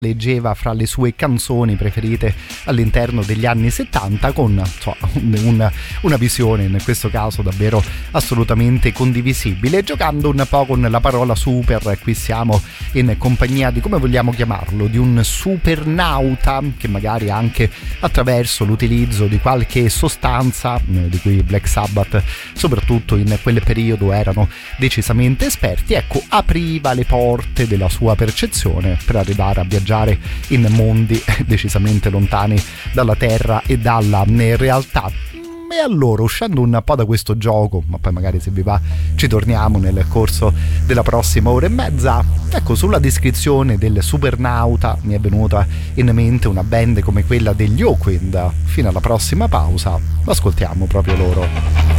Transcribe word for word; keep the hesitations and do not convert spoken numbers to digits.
leggeva fra le sue canzoni preferite all'interno degli anni settanta, con so, un, una visione in questo caso davvero assolutamente condivisibile. Giocando un po' con la parola super, qui siamo in compagnia di, come vogliamo chiamarlo, di un supernauta che magari anche attraverso l'utilizzo di qualche sostanza di cui Black Sabbath soprattutto in quel periodo erano decisamente esperti, ecco, apriva le porte della sua percezione per arrivare a viaggiare in mondi decisamente lontani dalla Terra e dalla realtà. E allora, uscendo un po' da questo gioco, ma poi magari se vi va ci torniamo nel corso della prossima ora e mezza, ecco, sulla descrizione del supernauta mi è venuta in mente una band come quella degli Hawkwind. Fino alla prossima pausa, lo ascoltiamo proprio loro.